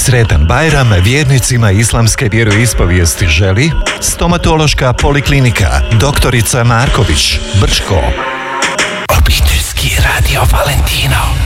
Sretan Bajram vjernicima islamske vjeroispovijesti želi Stomatološka poliklinika Doktorica Marković, Brčko. Obiteljski radio Valentino.